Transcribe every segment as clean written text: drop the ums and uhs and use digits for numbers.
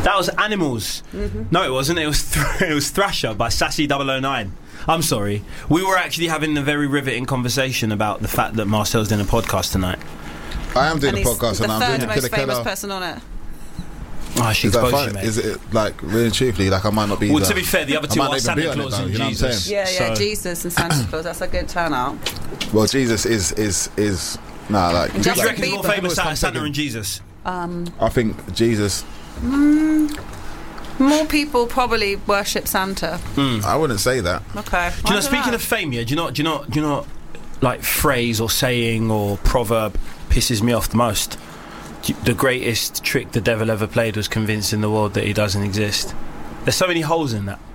That was Animals. No, it wasn't. It was Thrasher by Sassy 009. I'm sorry. We were actually having a very riveting conversation about the fact that Marcel's doing a podcast tonight. I am doing a podcast, and I'm doing the third most famous person on it. Oh, she exposed you, mate. Is it, like, really truthfully, like, I might not be... Well, to be fair, the other two are Santa Claus and Jesus. Yeah, Jesus and Santa Claus. That's a good turnout. Well, Jesus is nah, like... Who do you reckon is more famous out of Santa and Jesus? I think Jesus... More people probably worship Santa. I wouldn't say that. Okay. Do you know, speaking of fame, yeah, do you know, like, phrase or saying or proverb pisses me off the most? The greatest trick the devil ever played was convincing the world that he doesn't exist. There's so many holes in that.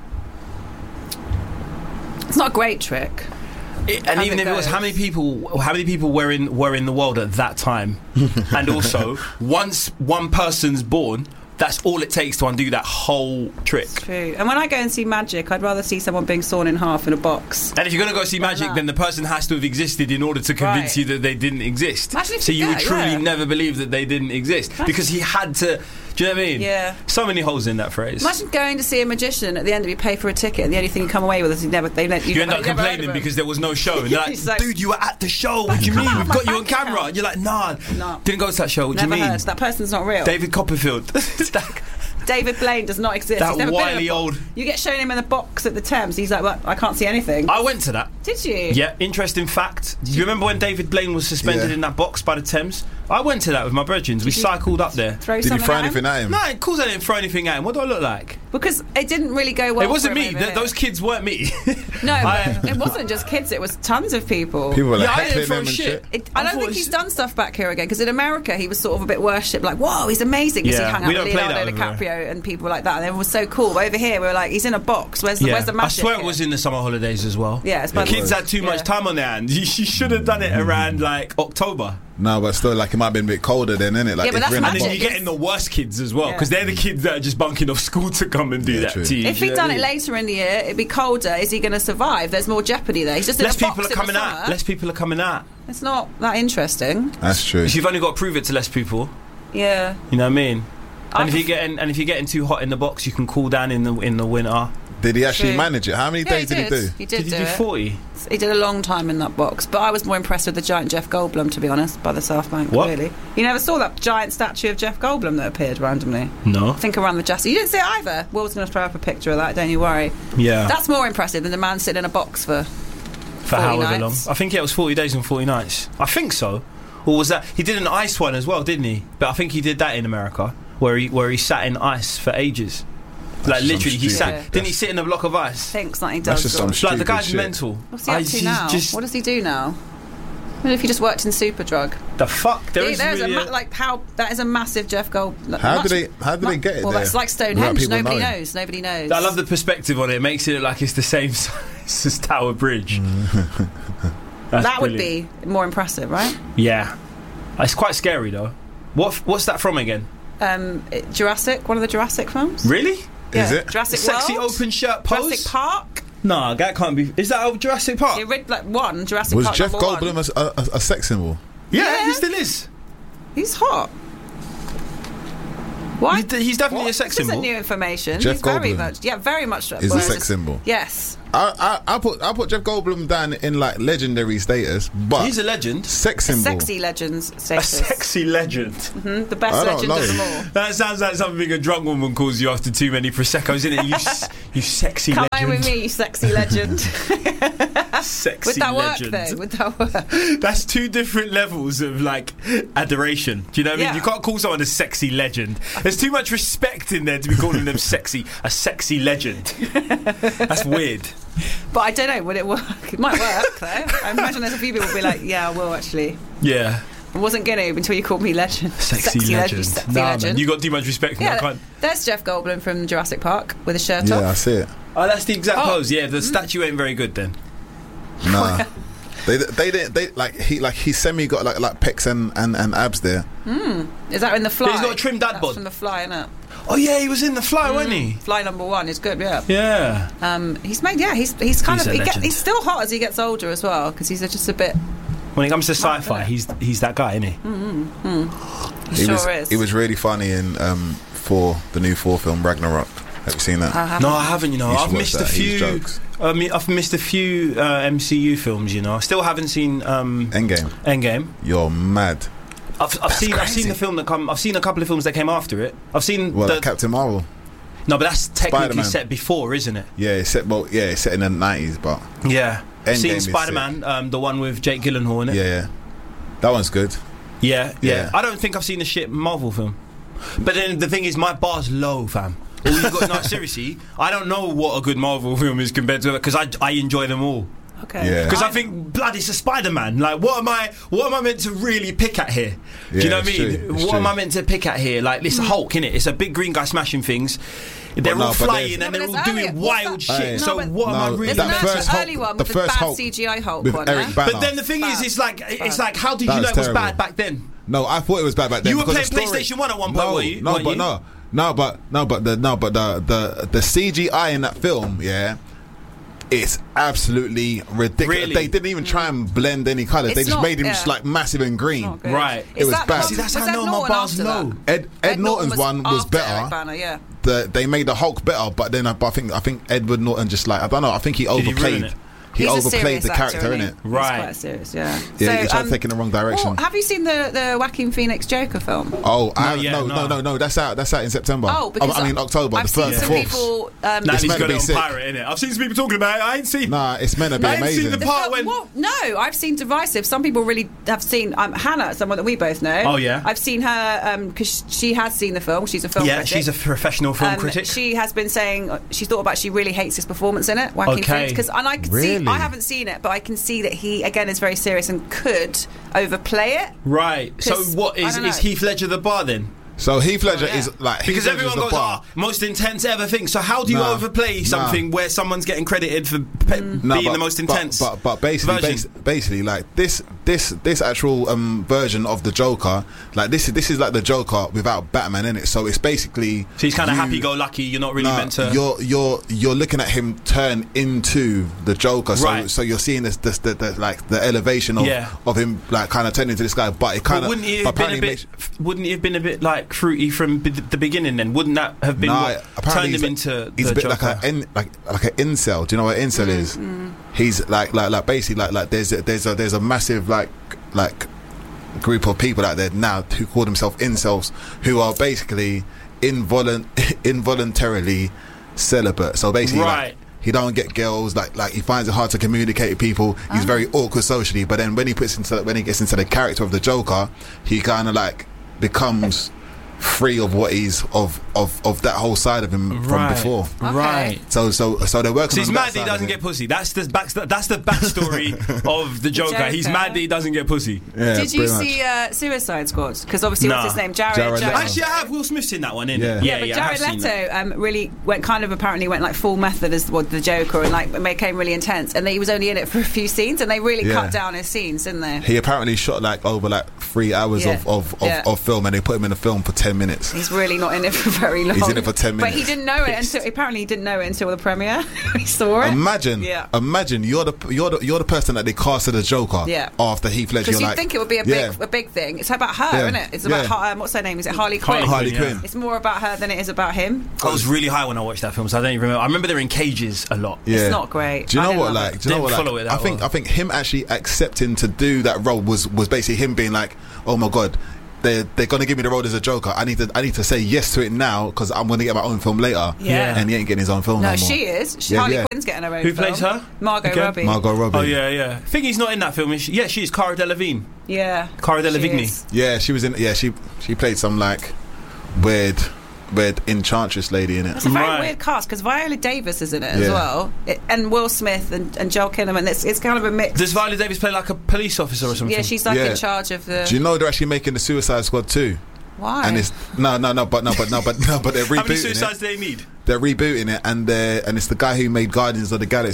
It's not a great trick. And even if it was, how many people were in the world at that time? And also, once one person's born, that's all it takes to undo that whole trick. It's true. And when I go and see magic, I'd rather see someone being sawn in half in a box. And if you're going to go see magic, then the person has to have existed in order to convince you that they didn't exist. So you would truly never believe that they didn't exist. Because he had to... Do you know what I mean? Yeah. So many holes in that phrase. Imagine going to see a magician at the end of you pay for a ticket and the only thing you come away with is you end up complaining because there was no show. And you're like, dude, you were at the show. What do you mean? We've got you on camera. And you're like, nah, didn't go to that show. What do you mean? Never heard. That person's not real. David Copperfield. David Blaine does not exist. That wily old... You get shown him in a box at the Thames. He's like, well, I can't see anything. I went to that. Did you? Yeah, interesting fact. Do you remember when David Blaine was suspended in that box by the Thames? I went to that with my brethren. We cycled up there. Did you throw anything at him? No, of course I didn't throw anything at him. What do I look like? Because it didn't really go well. It wasn't me. Those kids weren't me. No, it wasn't just kids. It was tons of people. People were like heckling him and shit. I don't think he's done stuff back here again. Because in America, he was sort of a bit worshipped. Like, whoa, he's amazing. Because he hung out with Leonardo DiCaprio and people like that. And everyone was so cool. But over here, we were like, he's in a box. Where's the magic? I swear it was in the summer holidays as well. Yeah, the kids had too much time on their hands. You should have done it around like October. No, but still, like, it might have been a bit colder then, innit? Like, but that's magic. And then you're getting the worst kids as well, because they're the kids that are just bunking off school to come and do that to you. If he'd done it later in the year, it'd be colder. Is he going to survive? There's more jeopardy there. He's just less people are coming out. Less people are coming out. It's not that interesting. That's true. You've only got to prove it to less people. Yeah. You know what I mean? And if you're getting too hot in the box, you can cool down in the winter. Did he actually manage it? How many days did he do? He did do 40? He did a long time in that box. But I was more impressed with the giant Jeff Goldblum, to be honest, by the South Bank. What? Really. You never saw that giant statue of Jeff Goldblum that appeared randomly? No. I think around the Justice. You didn't see it either. Will's going to throw up a picture of that, don't you worry. Yeah. That's more impressive than the man sitting in a box for however nights. long. I think it was 40 days and 40 nights. I think so. Or was that... He did an ice one as well, didn't he? But I think he did that in America, where he sat in ice for ages. Like, literally, he sat... Didn't he sit in a block of ice? Thinks like he does. That's just some like, the guy's shit. mental. What's he up to now? What does he do now? What if he just worked in Superdrug? The fuck? That is a massive Jeff Goldblum. How did they get it there? Well, it's like Stonehenge. Nobody knows. Nobody knows. I love the perspective on it. It makes it look like it's the same size as Tower Bridge. That would be more impressive, right? Yeah. It's quite scary, though. What's that from again? Jurassic, one of the Jurassic films. Really? Yeah. Is it? Jurassic Sexy World? open shirt pose? Jurassic Park? Nah, that can't be. Is that Jurassic Park? You read like one, Jurassic Was Park. Jeff number Goldblum a sex symbol? Yeah, he still is. He's hot. Why? He's definitely a sex symbol. This isn't new information. Jeff He's very Goldblum. much, very much. Is a sex symbol. Yes. I'll put Jeff Goldblum down in like legendary status, but he's a legend. Sex symbol. Sexy legends status. A sexy legend. The best legend of them all. That sounds like something a drunk woman calls you after too many Prosecco's, isn't it? You sexy legend. Come with me, you sexy legend. Sexy Would that legend. work though? Would that work? That's two different levels of like adoration. Do you know what I mean? Yeah. You can't call someone a sexy legend. There's too much respect in there to be calling them sexy. A sexy legend. That's weird. But I don't know, would it work? It might work though. I imagine there's a few people who'll be like, yeah, I will actually. Yeah. I wasn't going to until you called me legend. Sexy legend. Sexy Man, legend. you got too much respect for me. I can't. There's Jeff Goldblum from Jurassic Park with his shirt off. Yeah, I see it. Oh, that's the exact pose. Yeah, the statue ain't very good then. Nah. They he semi got like pecs and abs there. Is that in The Fly? Yeah, he's got a trimmed dad bod. From The Fly, isn't it? Oh yeah, he was in The Fly, wasn't he? Fly number 1 is good, yeah. Yeah. He's made, he's kind of, he's still hot as he gets older as well, because he's just a bit When it comes to sci-fi, he's that guy, isn't he? He was really funny in the new Thor film Ragnarok. Have you seen that? No, I haven't. You know, I've missed a few. I've missed a few MCU films. You know, I still haven't seen Endgame. You're mad. I've seen the film that I've seen a couple of films that came after it. I've seen like Captain Marvel. No, but that's technically Spider-Man. set before, isn't it? Yeah, it's set in the 90s, but yeah. Endgame seen Spider-Man, the one with Jake Gyllenhaal in it. Yeah, that one's good. Yeah. I don't think I've seen a shit Marvel film. But then the thing is, my bar's low, fam. Seriously, I don't know what a good Marvel film is compared to it, because I enjoy them all. Okay. Because I think, blood, it's a Spider-Man. Like, what am I meant to really pick at here? Do you know what I mean? What am I meant to pick at here? Like, it's Hulk, innit? It's a big green guy smashing things. They're all flying and they're all doing wild shit. So what am I really meant to? There's an early one with the bad CGI Hulk with one, Eric Bana. But then the thing is, it's like, how did you know it was bad back then? No, I thought it was bad back then. You were playing PlayStation 1 at one point, were you? No, but the CGI in that film, yeah, it's absolutely ridiculous. Really? They didn't even try and blend any colours. They just made him just like massive and green. Right. It was bad. See, that's how I know my bar's low. Ed Norton's one was better. Banner, they made the Hulk better, but then I think Edward Norton just like, I don't know. I think he overplayed. He overplayed the character, innit? Right. He's quite serious, yeah. Yeah, he tried to take in the wrong direction. Have you seen the Joaquin Phoenix Joker film? Oh, no. That's out in September. Oh, because October. I've seen some people. Natalie's got it on pirate, innit? I've seen some people talking about it. I ain't seen. Nah, it's meant to be amazing. I ain't seen the part when. No, I've seen divisive. Some people really have seen Hannah, someone that we both know. Oh yeah. I've seen her because she has seen the film. She's a film critic. Yeah, she's a professional film critic. She has been saying she really hates his performance in it. Joaquin Phoenix, and I could see. I haven't seen it, but I can see that he again is very serious and could overplay it. Right. So what is Heath Ledger the bar then? So Heath Ledger is like, because everyone goes, most intense ever thing. So how do you overplay something where someone's getting credited for being the most intense? But basically, like this actual version of the Joker, like this is like the Joker without Batman in it. So it's basically, so he's kind of happy-go-lucky. You're not really meant to. You're looking at him turn into the Joker. So right. So you're seeing the elevation of him like kind of turning into this guy. But it kind of wouldn't it have been a bit like fruity from the beginning then? Wouldn't that have been what turned him into he's the a bit Joker? like an incel. Do you know what incel is? He's like basically like there's a massive like group of people out there now who call themselves incels, who are basically involuntarily celibate. So basically right. He don't get girls, like he finds it hard to communicate with people. He's very awkward socially, but then when he gets into the character of the Joker, he kind of like becomes free of what he's of that whole side of him from before. Okay. Right. So they're working. So he's mad that he doesn't get pussy. That's the backstory of the Joker. He's mad that he doesn't get pussy. Yeah, did you see Suicide Squad? Because obviously what's his name? Jared Leto. Actually, I have. Will Smith's in that one, isn't it? Yeah, but Jared Leto really went like full method as the Joker, and like became really intense. And he was only in it for a few scenes, and they really cut down his scenes, didn't they? He apparently shot like over 3 hours of film, and they put him in the film for 10 minutes. He's really not in it for very long. He's in it for 10 minutes. But he didn't know it until the premiere. He saw it. Imagine you're the person that they casted as Joker after Heath Ledger. Because you think it would be a big thing. It's about her, isn't it? It's about what's her name? Is it Harley Quinn? Harley Quinn. It's more about her than it is about him. I was really high when I watched that film, so I don't even remember. I remember they're in cages a lot. Yeah. It's not great. Do you know what? Like, I think him actually accepting to do that role was basically him being like, oh my god, they're going to give me the role as a Joker. I need to say yes to it now because I'm going to get my own film later. Yeah. And he ain't getting his own film no more. She is. Harley Quinn's getting her own film. Who plays her? Margot Robbie. Oh, yeah. I think he's not in that film. She's Cara Delevingne. Yeah. Cara Delevingne. Yeah, she was in. Yeah, she played some like weird enchantress lady in it. It's a very weird cast because Viola Davis is in it as well, and Will Smith and Joel Kinnaman. It's kind of a mix. Does Viola Davis play like a police officer or something? Yeah, she's like in charge of the. Do you know they're actually making the Suicide Squad 2? Why? And it's but they're rebooting How many suicides do they need? They're rebooting it, and it's the guy who made Guardians of the Galaxy.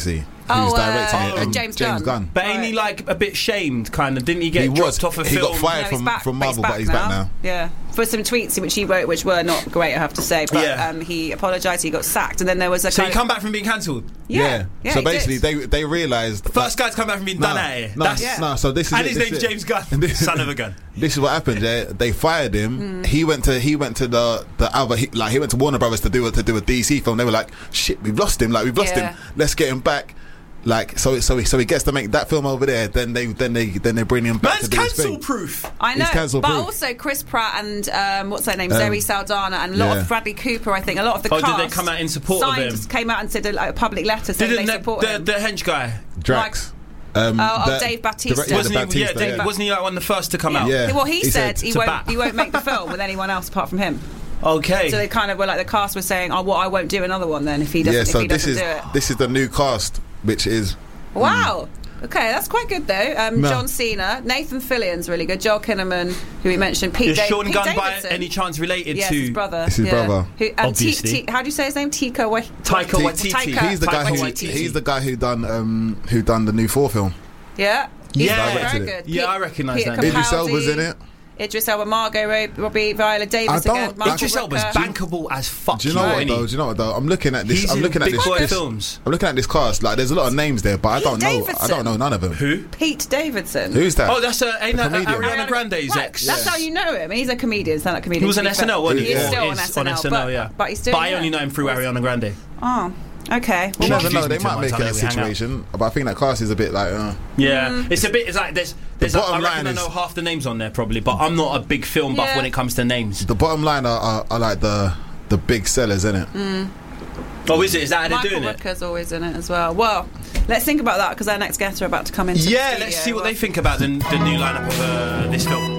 who's directing it, and James Gunn. But ain't he like a bit shamed, kind of? Didn't he get dropped off a film? He got fired from Marvel, but he's back now. Yeah, for some tweets which he wrote, which were not great, I have to say. But he apologised. He got sacked, and then there was a. So he come back from being cancelled. Yeah. So basically, they realised first guy's come back from being done at it. So this is and his name's James Gunn, son of a gun. This is what happened. They fired him. He went to the other. He went to Warner Brothers to do a DC film. They were like, shit, we've lost him. Like we've lost him. Let's get him back. Like so he gets to make that film over there. Then they bring him back. Man's cancel proof. I know, but also Chris Pratt and what's her name, Zoe Saldana, and a lot of Bradley Cooper. I think a lot of the cast. Did they come out in support of him? Came out and said a public letter saying they support him. The hench guy, Drax. Dave Bautista. Wasn't he like one of the first to come out? Yeah. Well, he said he won't make the film with anyone else apart from him. Okay. So they kind of were like, the cast was saying, I won't do another one then if he doesn't, do it. This is the new cast, which is... Wow. Okay, that's quite good though. John Cena, Nathan Fillion's really good. Joel Kinnaman, who we mentioned. Is Sean Gunn by any chance related to... his brother. It's his brother. Obviously. How do you say his name? Taika Waititi. He's the guy who done the new Thor film. Yeah. Very good. Yeah, I recognise that. Idris Elba's in it. Idris Elba, Margot Robbie, Viola Davis again. Idris Elba's bankable as fuck. Do you know what though? I'm looking at this. I'm looking at this cast. Like, there's a lot of names there, but I don't know none of them. Who? Pete Davidson. Who's that? Oh, that's Ariana Grande's ex. That's how you know him. He's a comedian, stand-up comedian. He was on SNL, wasn't he? He's still on SNL, but he's still. But I only know him through Ariana Grande. Oh. Okay. You never know. They might make it a situation, but I think that cast is a bit like. It's a bit. It's like there's. I reckon I know half the names on there probably, but I'm not a big film buff when it comes to names. The bottom line are like the big sellers, isn't it? Oh, is it? Is that how they're doing it? Michael Rooker's always in it as well. Well, let's think about that because our next guests are about to come in. Let's see what they think about the new lineup of this film.